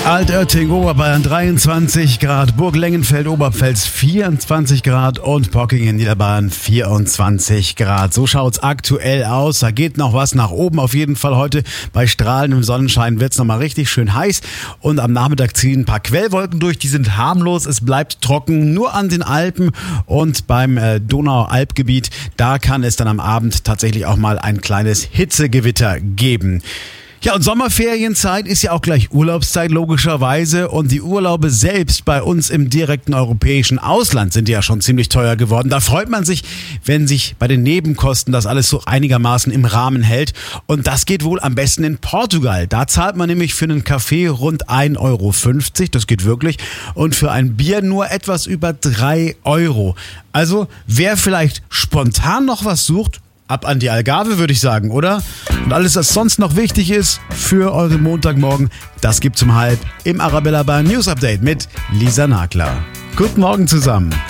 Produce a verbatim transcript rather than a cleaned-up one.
Altötting, Oberbayern dreiundzwanzig Grad, Burg Lengenfeld, Oberpfälz vierundzwanzig Grad und Pockingen, Niederbayern vierundzwanzig Grad. So schaut's aktuell aus. Da geht noch was nach oben auf jeden Fall heute. Bei strahlendem Sonnenschein wird's nochmal richtig schön heiß und am Nachmittag ziehen ein paar Quellwolken durch. Die sind harmlos. Es bleibt trocken. Nur an den Alpen und beim äh, Donau-Alpgebiet, da kann es dann am Abend tatsächlich auch mal ein kleines Hitzegewitter geben. Ja, und Sommerferienzeit ist ja auch gleich Urlaubszeit logischerweise und die Urlaube selbst bei uns im direkten europäischen Ausland sind ja schon ziemlich teuer geworden. Da freut man sich, wenn sich bei den Nebenkosten das alles so einigermaßen im Rahmen hält und das geht wohl am besten in Portugal. Da zahlt man nämlich für einen Kaffee rund ein Euro fünfzig, das geht wirklich, und für ein Bier nur etwas über drei Euro. Also wer vielleicht spontan noch was sucht, ab an die Algarve, würde ich sagen, oder? Und alles, was sonst noch wichtig ist für euren Montagmorgen, das gibt's um halb im Arabella Bayern News Update mit Lisa Nagler. Guten Morgen zusammen.